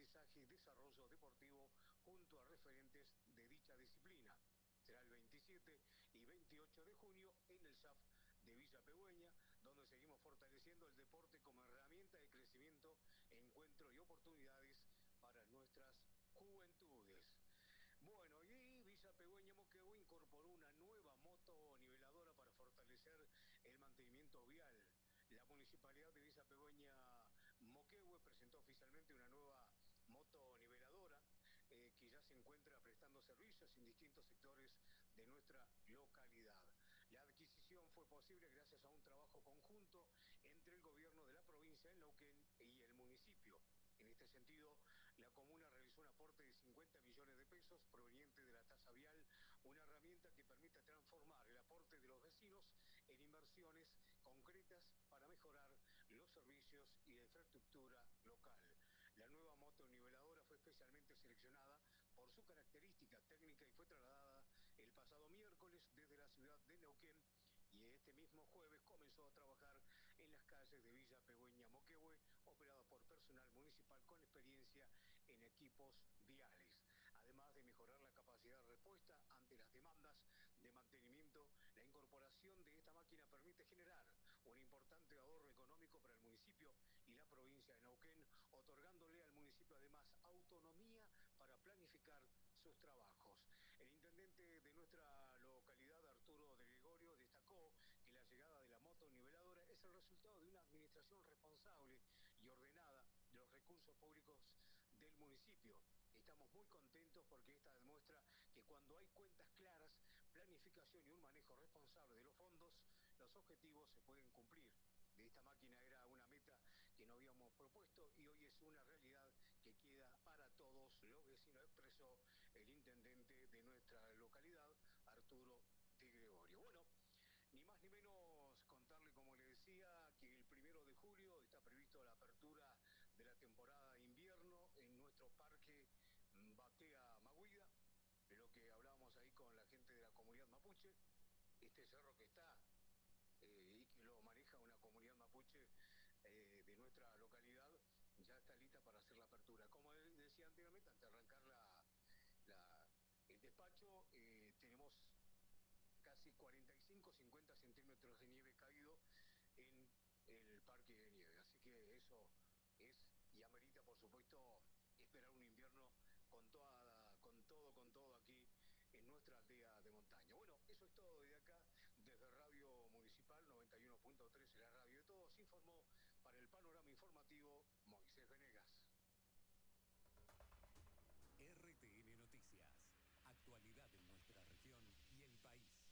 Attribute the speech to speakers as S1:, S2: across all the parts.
S1: aprendizaje y desarrollo deportivo junto a referentes de dicha disciplina. Será el 27 y 28 de junio en el SAF de Villa Pegüeña, donde seguimos fortaleciendo el deporte como herramienta de crecimiento, encuentro y oportunidades para nuestras juventudes. Bueno, y Villa Pegüeña Moquegüe incorporó una nueva moto niveladora para fortalecer el mantenimiento vial. La Municipalidad de Villa Pegüeña Moquegüe presentó oficialmente una nueva moto niveladora que ya se encuentra prestando servicios en distintos sectores de nuestra localidad. La adquisición fue posible gracias a un trabajo conjunto entre el gobierno de la provincia de Neuquén y el municipio. En este sentido, la comuna realizó un aporte de 50 millones de pesos proveniente de la tasa vial, una herramienta que permite transformar el aporte de los vecinos en inversiones concretas para mejorar los servicios y la infraestructura local. La nueva moto niveladora fue especialmente seleccionada por su característica técnica y fue trasladada el pasado miércoles desde la ciudad de Neuquén, y este mismo jueves comenzó a trabajar en las calles de Villa Pegüeña Moquegüe, operado por personal municipal con experiencia en equipos viales. Además de mejorar la capacidad de respuesta ante las demandas de mantenimiento, la incorporación de esta máquina permite generar un importante ahorro económico para el municipio y la provincia de Neuquén, otorgándole al municipio además autonomía para planificar sus trabajos. El intendente de nuestra localidad, Arturo de Gregorio, destacó que la llegada de la moto niveladora es el resultado de una administración responsable y ordenada de los recursos públicos del municipio. Estamos muy contentos porque esta demuestra que cuando hay cuentas claras, planificación y un manejo responsable de los fondos, los objetivos se pueden cumplir. De esta máquina era una meta que no habíamos propuesto y hoy es una realidad que queda para todos los vecinos, expresó el intendente de nuestra localidad, Arturo de Gregorio. Bueno, ni más ni menos contarle, como le decía, que el 1 de julio está previsto la apertura de la temporada invierno en nuestro parque Batea Maguida, de lo que hablábamos ahí con la gente de la comunidad mapuche, este cerro que está y que lo maneja una comunidad mapuche de nuestra localidad, ya está lista para hacer la apertura. Como decía anteriormente, antes de arrancar el despacho, tenemos casi 45, 50 centímetros de nieve caído en el parque de nieve. Así que eso es y amerita, por supuesto, esperar un invierno con todo aquí en nuestra aldea de montaña. Bueno, eso es todo desde acá, desde Radio Municipal 91.3, la radio de todos. Informó para el panorama informativo Moisés Venegas.
S2: RTN Noticias. Actualidad en nuestra región y el país.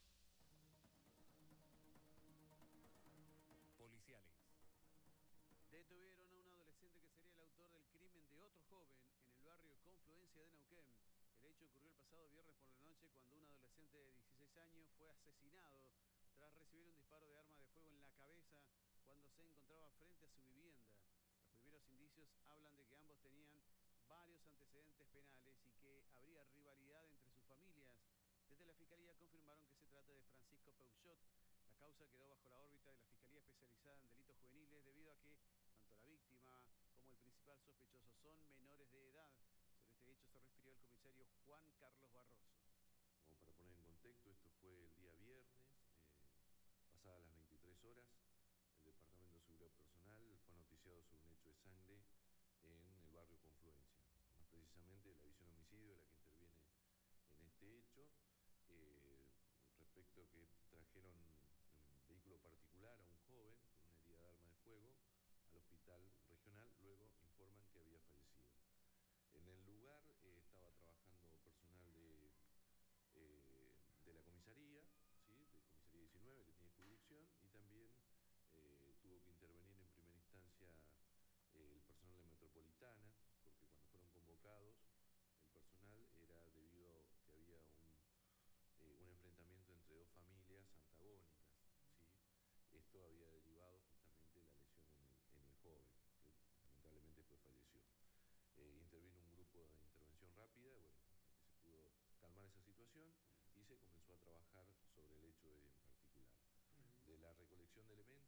S2: Policiales.
S3: Detuvieron a un adolescente que sería el autor del crimen de otro joven en el barrio Confluencia de Neuquén. El hecho ocurrió el pasado viernes por la noche cuando un adolescente de 16 años fue asesinado tras recibir un disparo de arma de fuego en la cabeza cuando se encontraba frente a su vivienda. Los primeros indicios hablan de que ambos tenían varios antecedentes penales y que habría rivalidad entre sus familias. Desde la Fiscalía confirmaron que se trata de Francisco Peuchot. La causa quedó bajo la órbita de la Fiscalía Especializada en Delitos Juveniles debido a que tanto la víctima como el principal sospechoso son menores de edad. Sobre este hecho se refirió el comisario Juan Carlos Barroso.
S4: Como para poner en contexto, esto fue el día viernes, pasadas las 23 horas, el Departamento de Seguridad Personal fue noticiado sobre un hecho de sangre en el barrio Confluencia. Más precisamente, la división homicidio es la que interviene en este hecho, respecto a que trajeron un vehículo particular a un joven con una herida de arma de fuego al hospital regional, luego informan que había fallecido. En el lugar estaba trabajando personal de la comisaría, ¿sí? De comisaría 19, que tiene jurisdicción, y también tuvo que intervenir en primera instancia el personal de Metropolitana, porque cuando fueron convocados el personal era debido a que había un enfrentamiento entre dos familias antagónicas, ¿sí? Esto había derivado justamente de la lesión en el joven, que lamentablemente después falleció. Intervino un grupo de intervención rápida, bueno, que se pudo calmar esa situación y se comenzó a trabajar sobre el hecho en particular. De la recolección de elementos